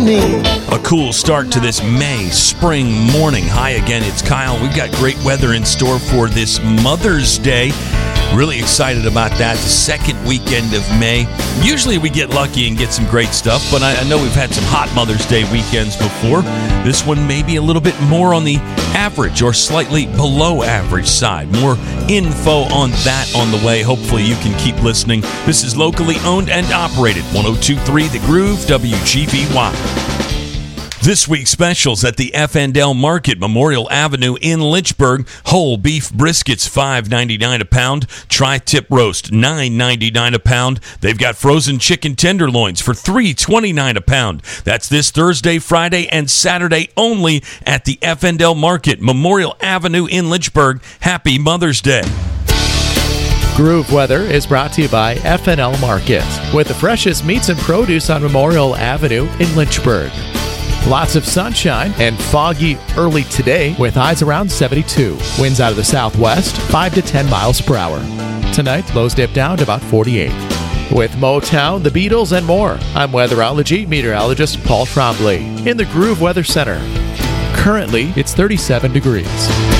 me. A cool start to this May spring morning. Hi again, it's Kyle. We've got great weather in store for this Mother's Day. Really excited about that. The second weekend of May. Usually we get lucky and get some great stuff, but I know we've had some hot Mother's Day weekends before. This one may be a little bit more on the average or slightly below average side. More info on that on the way. Hopefully you can keep listening. This is locally owned and operated. 102.3 The Groove, WGVY. This week's specials at the F&L Market, Memorial Avenue in Lynchburg. Whole beef briskets, $5.99 a pound. Tri-tip roast, $9.99 a pound. They've got frozen chicken tenderloins for $3.29 a pound. That's this Thursday, Friday, and Saturday only at the F&L Market, Memorial Avenue in Lynchburg. Happy Mother's Day. Groove Weather is brought to you by F&L Market, with the freshest meats and produce on Memorial Avenue in Lynchburg. Lots of sunshine and foggy early today with highs around 72. Winds out of the southwest, 5 to 10 miles per hour. Tonight, lows dip down to about 48. With Motown, the Beatles, and more, I'm weatherology meteorologist Paul Trombley in the Groove Weather Center. Currently, it's 37 degrees.